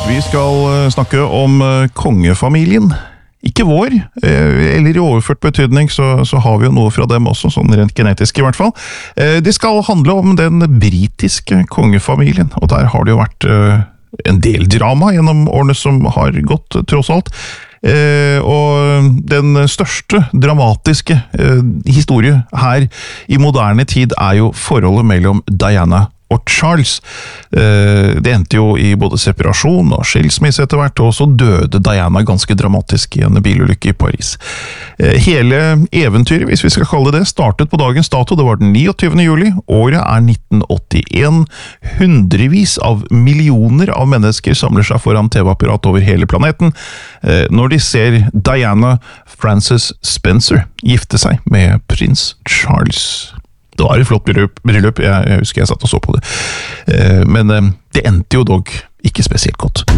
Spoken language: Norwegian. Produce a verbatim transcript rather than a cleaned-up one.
Vi skal snakke om kongefamilien. Ikke vår, eller i overført betydning, så, så har vi jo noe fra dem også, sånn rent genetisk i hvert fall. Det skal handle om den britiske kongefamilien, og der har det jo vært en del drama gjennom årene som har gått, tross alt. Og den største dramatiske historie her i moderne tid er jo forholdet mellom Diana og Charles. Det endte jo i både separasjon og skilsmisse etter hvert, og så døde Diana ganske dramatisk i en bilulykke i Paris. Hele eventyret, hvis vi skal kalle det, startet på dagens dato. Det var den niogtyvende juli. Året er nitten åttien. Hundrevis av millioner av mennesker samler seg foran T V-apparat over hele planeten når de ser Diana Frances Spencer gifte seg med prins Charles. Det var et flott bryllup, jeg husker jeg satt og så på det. Men det endte jo dog ikke spesielt godt.